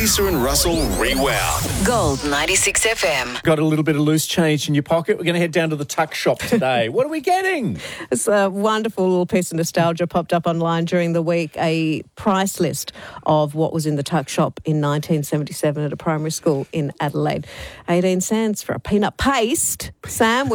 Lisa and Russell Rewound. Gold 96 FM. Got a little bit of loose change in your pocket? We're going to head down to the tuck shop today. What are we getting? It's a wonderful little piece of nostalgia popped up online during the week, a price list of what was in the tuck shop in 1977 at a primary school in Adelaide. 18 cents for a peanut paste sandwich.